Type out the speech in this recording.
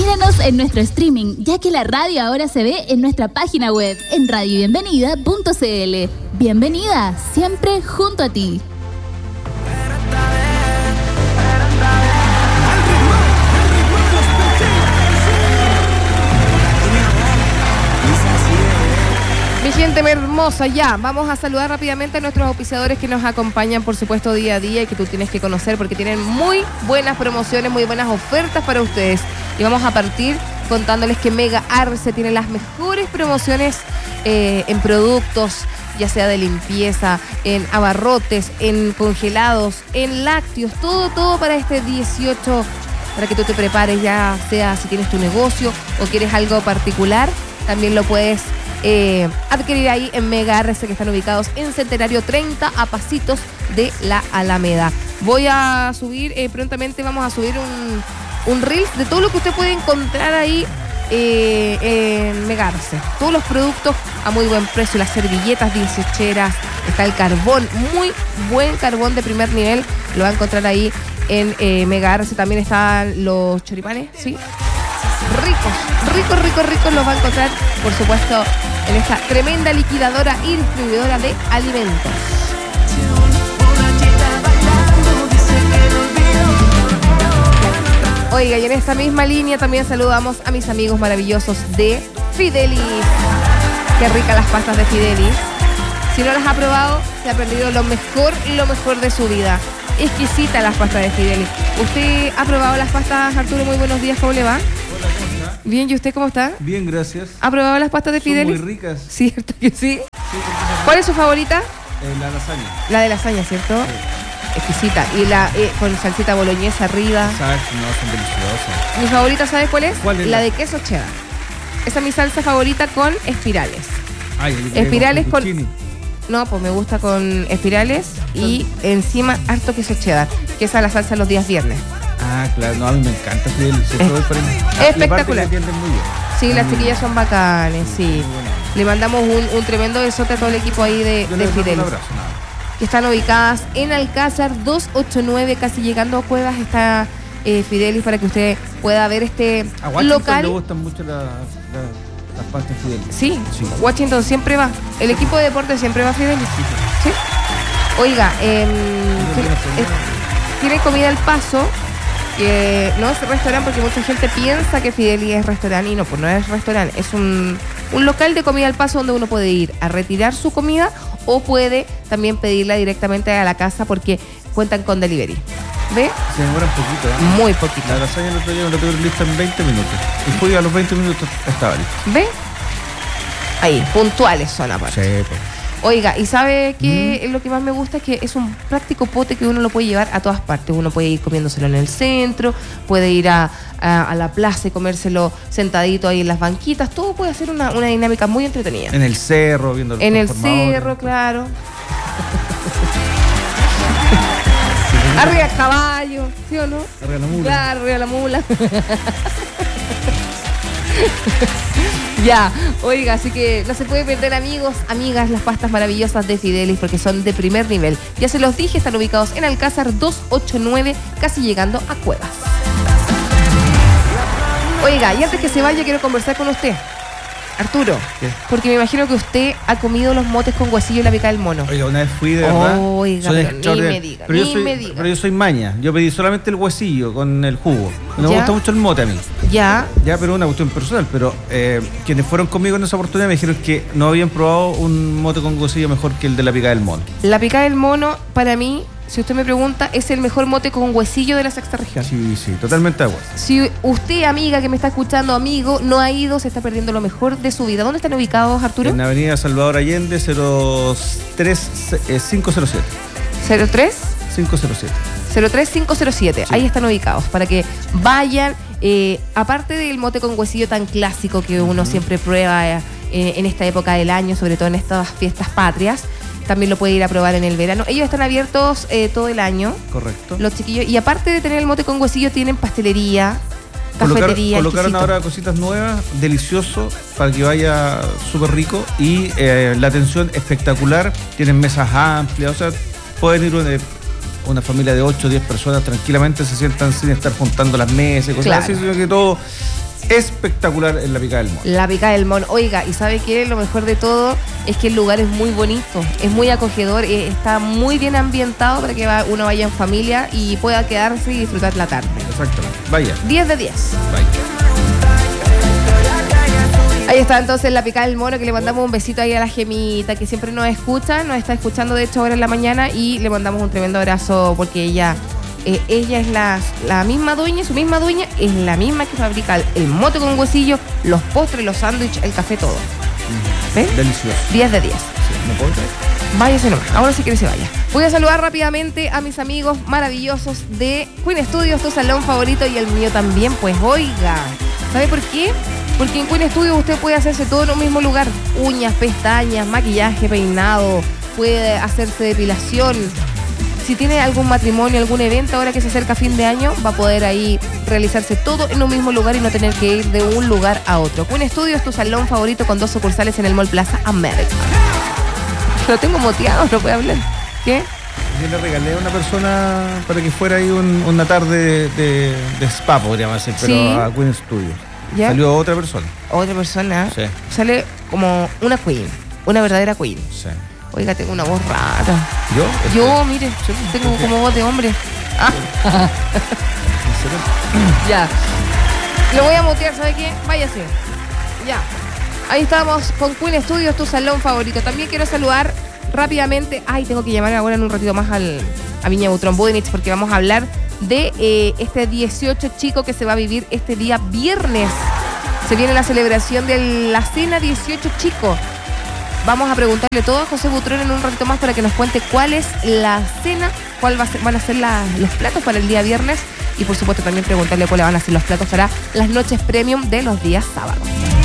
Míranos en nuestro streaming, ya que la radio ahora se ve en nuestra página web, en radiobienvenida.cl. Bienvenida, siempre junto a ti. Mi gente hermosa, ya, vamos a saludar rápidamente a nuestros auspiciadores que nos acompañan, por supuesto, día a día y que tú tienes que conocer porque tienen muy buenas promociones, muy buenas ofertas para ustedes. Y vamos a partir contándoles que Mega Arce tiene las mejores promociones en productos, ya sea de limpieza, en abarrotes, en congelados, en lácteos, todo para este 18, para que tú te prepares, ya sea si tienes tu negocio o quieres algo particular, también lo puedes adquirir ahí en Mega Arce, que están ubicados en Centenario 30 a pasitos de la Alameda. Voy a subir, prontamente vamos a subir un reel de todo lo que usted puede encontrar ahí en Mega Arce. Todos los productos a muy buen precio, las servilletas 18eras, está el carbón, muy buen carbón de primer nivel, lo va a encontrar ahí en Mega Arce. También están los choripanes, ¿sí? Ricos los va a encontrar, por supuesto, en esta tremenda liquidadora y distribuidora de alimentos. Oiga, y en esta misma línea también saludamos a mis amigos maravillosos de Fidelis. Qué ricas las pastas de Fidelis. Si no las ha probado, se ha perdido lo mejor de su vida. Exquisita las pastas de Fidelis. ¿Usted ha probado las pastas, Arturo? Muy buenos días, ¿cómo le va? Bien, ¿y usted cómo está? Bien, gracias. ¿Ha probado las pastas de Fidelis? Son muy ricas. ¿Cierto que sí? ¿Cuál es su favorita? La lasaña. La de lasaña, ¿cierto? Sí. Exquisita. Y la con salsita boloñesa arriba. Exacto, no, son deliciosas. Mi favorita, ¿sabes cuál es? ¿Cuál es? La de queso cheddar. Esa es mi salsa favorita con espirales. Ay, espirales con... No, pues me gusta con espirales y encima harto queso cheddar, que esa es la salsa los días viernes. Ah, claro, no, a mí me encanta Fidelis. Espectacular. Muy bien. Sí, las chiquillas son bacanes, sí. Bueno. Le mandamos un tremendo besote a todo el equipo ahí de Fidelis. Un abrazo, que están ubicadas en Alcázar 289, casi llegando a Cuevas, está Fidelis, para que usted pueda ver este local. Le gustan mucho las pastas Fidelis. Sí, Washington siempre va. El equipo de deporte siempre va a Fidelis. Sí. Oiga, tiene comida al paso. Que no es restaurante, porque mucha gente piensa que Fidelis es restaurante y no, pues no es restaurante, es un local de comida al paso donde uno puede ir a retirar su comida o puede también pedirla directamente a la casa porque cuentan con delivery. ¿Ve? Se demora un poquito, ¿eh? Muy poquito. La lasaña el otro día me la tuve lista en 20 minutos y fui a los 20 minutos estaba lista. ¿Ve? Ahí, puntuales son aparte. Sí, pues. Oiga, ¿y sabe qué? Lo que más me gusta es que es un práctico pote que uno lo puede llevar a todas partes. Uno puede ir comiéndoselo en el centro, puede ir a la plaza y comérselo sentadito ahí en las banquitas. Todo puede ser una dinámica muy entretenida. En el cerro, viendo los transformadores. En el cerro, claro. Arriba el caballo, ¿sí o no? Arriba la mula. Claro, arriba la mula. Ya, oiga, así que no se puede perder, amigos, amigas, las pastas maravillosas de Fidelis porque son de primer nivel. Ya se los dije, están ubicados en Alcázar 289, casi llegando a Cuevas. Oiga, y antes que se vaya quiero conversar con usted, Arturo. ¿Qué? Porque me imagino que usted ha comido los motes con huesillo y la pica del mono. Oiga, una vez fui, de verdad. Oiga, pero ni me diga, pero yo soy maña. Yo pedí solamente el huesillo con el jugo. Me gusta mucho el mote a mí. Ya, pero una cuestión personal. Pero quienes fueron conmigo en esa oportunidad me dijeron que no habían probado un mote con huesillo mejor que el de la pica del mono. La pica del mono, para mí, si usted me pregunta, es el mejor mote con huesillo de la sexta región. Sí, totalmente de acuerdo. Si usted, amiga, que me está escuchando, amigo, no ha ido, se está perdiendo lo mejor de su vida. ¿Dónde están ubicados, Arturo? En Avenida Salvador Allende, 03507. ¿03? 507. 03507, sí. Ahí están ubicados, para que vayan, aparte del mote con huesillo tan clásico que uno siempre prueba en esta época del año, sobre todo en estas fiestas patrias, también lo puede ir a probar en el verano. Ellos están abiertos todo el año. Correcto. Los chiquillos. Y aparte de tener el mote con huesillo, tienen pastelería, cafetería. Colocaron ahora cositas nuevas, delicioso, para que vaya súper rico. Y la atención espectacular. Tienen mesas amplias. O sea, pueden ir una familia de 8 o 10 personas tranquilamente, se sientan sin estar juntando las mesas y cosas así, sino que todo espectacular en la Picada del Mono. La Picada del Mono. Oiga, ¿y sabe qué? Lo mejor de todo es que el lugar es muy bonito, es muy acogedor, está muy bien ambientado para que uno vaya en familia y pueda quedarse y disfrutar la tarde. Exactamente. Vaya. 10 de 10. Vaya. Ahí está entonces la Picada del Mono, que le mandamos un besito ahí a la Gemita, que siempre nos escucha, nos está escuchando de hecho ahora en la mañana, y le mandamos un tremendo abrazo porque ella es la misma dueña, su misma dueña, es la misma que fabrica el mote con huesillo, los postres, los sándwiches, el café, todo. ¿Ves? Delicioso. 10 de 10. Sí, no puedo creer. Váyase nomás, ahora sí que se vaya. Voy a saludar rápidamente a mis amigos maravillosos de Queen Studios, tu salón favorito y el mío también. Pues oiga, ¿sabe por qué? Porque en Queen Studios usted puede hacerse todo en un mismo lugar. Uñas, pestañas, maquillaje, peinado, puede hacerse depilación. Si tiene algún matrimonio, algún evento ahora que se acerca a fin de año, va a poder ahí realizarse todo en un mismo lugar y no tener que ir de un lugar a otro. Queen Studios es tu salón favorito con 2 sucursales en el Mall Plaza América. Lo tengo moteado, no puedo hablar. ¿Qué? Yo le regalé a una persona para que fuera ahí una tarde de spa, podríamos decir, pero sí. A Queen Studios. ¿Ya? Salió otra persona. Otra persona. Sí. Sale como una queen, una verdadera queen. Sí. Oiga, tengo una voz rara. ¿Yo? Yo, mire, tengo como voz de hombre. Ya. Lo voy a mutear, ¿sabe qué? Váyase. Ya. Ahí estamos con Queen Studios, tu salón favorito. También quiero saludar rápidamente. Ay, tengo que llamar ahora en un ratito más a Viña Butrón Budenich, porque vamos a hablar de este 18 chico que se va a vivir este día viernes. Se viene la celebración de la cena 18 chico. Vamos a preguntarle todo a José Butrón en un ratito más para que nos cuente cuál es la cena, van a ser los platos para el día viernes, y por supuesto también preguntarle cuáles van a ser los platos para las noches premium de los días sábados.